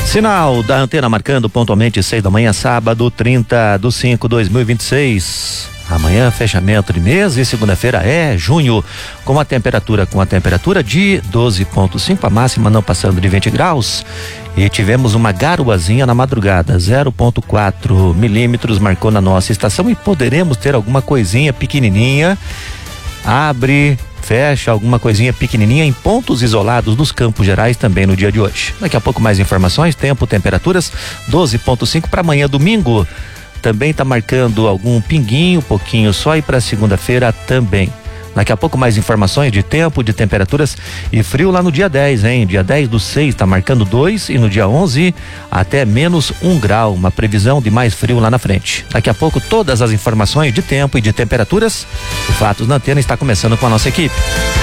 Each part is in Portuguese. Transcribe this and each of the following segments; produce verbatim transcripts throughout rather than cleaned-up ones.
Sinal da antena marcando pontualmente seis da manhã, sábado, trinta de cinco de dois mil e vinte e seis. Amanhã, fechamento de mês e segunda-feira é junho, com a temperatura, com a temperatura de doze vírgula cinco, a máxima não passando de vinte graus. E tivemos uma garoazinha na madrugada, zero vírgula quatro milímetros marcou na nossa estação e poderemos ter alguma coisinha pequenininha, abre, fecha alguma coisinha pequenininha em pontos isolados dos Campos Gerais também no dia de hoje. Daqui a pouco mais informações, tempo, temperaturas, doze vírgula cinco para amanhã domingo. Também tá marcando algum pinguinho, pouquinho só, e para segunda-feira também. Daqui a pouco mais informações de tempo, de temperaturas e frio lá no dia dez, hein? Dia dez do seis tá marcando dois e no dia onze até menos um grau, uma previsão de mais frio lá na frente. Daqui a pouco todas as informações de tempo e de temperaturas. O Fatos na Antena está começando com a nossa equipe.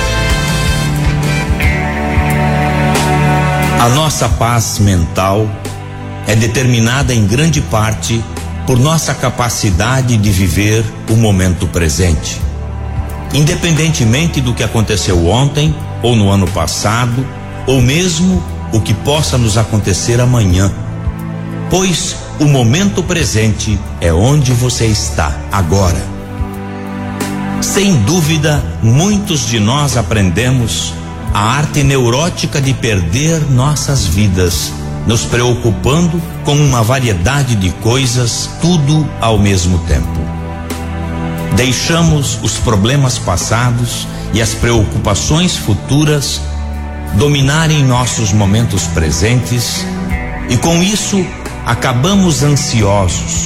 A nossa paz mental é determinada em grande parte por nossa capacidade de viver o momento presente. Independentemente do que aconteceu ontem, ou no ano passado, ou mesmo o que possa nos acontecer amanhã. Pois o momento presente é onde você está agora. Sem dúvida, muitos de nós aprendemos a arte neurótica de perder nossas vidas, nos preocupando com uma variedade de coisas, tudo ao mesmo tempo. Deixamos os problemas passados e as preocupações futuras dominarem nossos momentos presentes e com isso acabamos ansiosos,